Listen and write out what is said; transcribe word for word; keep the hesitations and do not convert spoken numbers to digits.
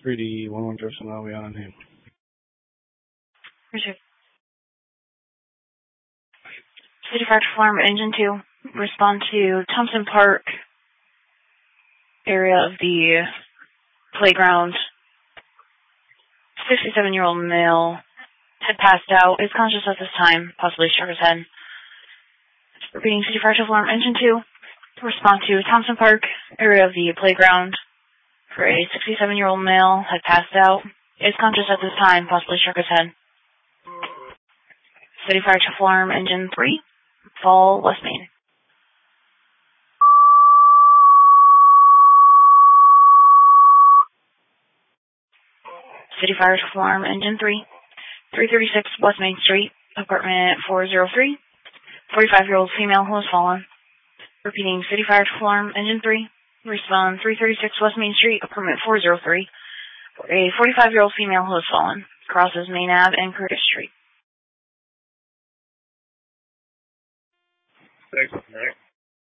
three D one one Jefferson Highway on him. Richard. City Fire Farm Engine two. Respond to Thompson Park area of the playground. sixty-seven-year-old male had passed out. Is conscious at this time. Possibly struck his head. Repeating, City Fire Farm Engine two. Respond to Thompson Park area of the playground. For a sixty-seven-year-old male had passed out. Is conscious at this time. Possibly struck his head. City Fire Farm Engine three. Fall, West Main. City Fire Farm Engine three. three thirty-six West Main Street, apartment four oh three. forty-five-year-old female who has fallen. Repeating, City Fire Farm Engine three. Respond three thirty-six West Main Street, apartment four oh three. A forty-five-year-old female who has fallen. Crosses Main Ave and Curtis Street. Thanks, Nick.